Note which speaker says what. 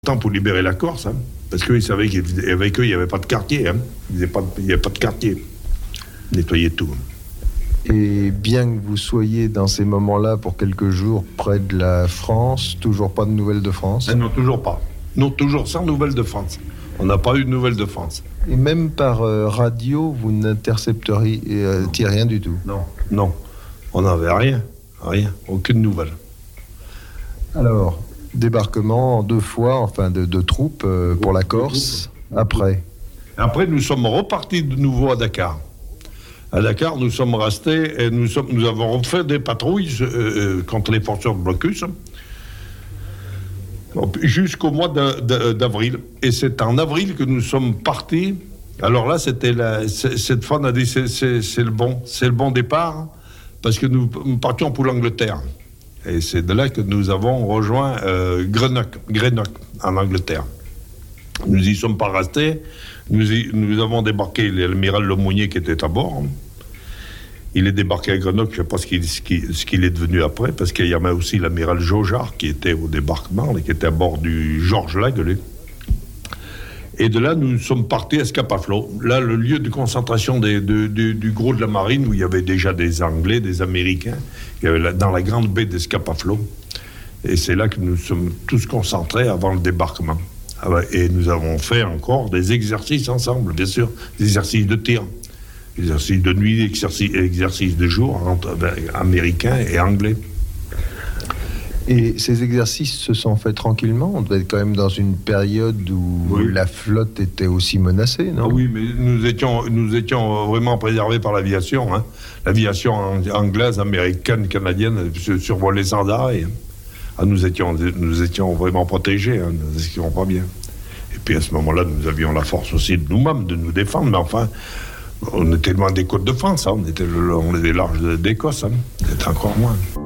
Speaker 1: Temps pour libérer la Corse, parce qu'ils savaient qu'avec eux, il n'y avait pas de quartier. Il n'y avait pas de quartier. Nettoyer tout.
Speaker 2: Et bien que vous soyez dans ces moments-là pour quelques jours près de la France, toujours pas de nouvelles de France?
Speaker 1: Non, toujours pas. Non, toujours sans nouvelles de France. On n'a pas eu de nouvelles de France.
Speaker 2: Et même par radio, vous n'intercepteriez rien du tout?
Speaker 1: Non. On n'avait rien. Aucune nouvelle.
Speaker 2: Alors, débarquement 2 fois, de troupes pour la Corse, après.
Speaker 1: Après, nous sommes repartis de nouveau à Dakar. À Dakar, nous sommes restés et nous avons fait des patrouilles contre les forces de blocus jusqu'au mois d'avril. Et c'est en avril que nous sommes partis. Alors là, cette fois, on a dit c'est le bon départ parce que nous partions pour l'Angleterre. Et c'est de là que nous avons rejoint Greenock, en Angleterre. Nous y sommes pas restés. Nous avons débarqué l'amiral Lemonnier qui était à bord. Il est débarqué à Greenock, je ne sais pas ce qu'il est devenu après, parce qu'il y avait aussi l'amiral Jaugeard qui était au débarquement, et qui était à bord du Georges Laguelet. Et de là, nous sommes partis à Scapa-Flow. Là, le lieu de concentration du gros de la marine, où il y avait déjà des Anglais, des Américains, il y avait dans la grande baie de Scapa-Flow. Et c'est là que nous sommes tous concentrés avant le débarquement. Et nous avons fait encore des exercices ensemble, bien sûr, des exercices de tir, exercices de nuit, exercices de jour, entre Américains et Anglais.
Speaker 2: Et ces exercices se sont faits tranquillement? On devait être quand même dans une période où la flotte était aussi menacée, non?
Speaker 1: Oui, mais nous étions vraiment préservés par l'aviation. L'aviation anglaise, américaine, canadienne survolait sans arrêt. Nous étions vraiment protégés, nous n'étions pas bien. Et puis à ce moment-là, nous avions la force aussi de nous-mêmes, de nous défendre, mais enfin, on était loin des côtes de France, on était large d'Écosse, c'était encore moins.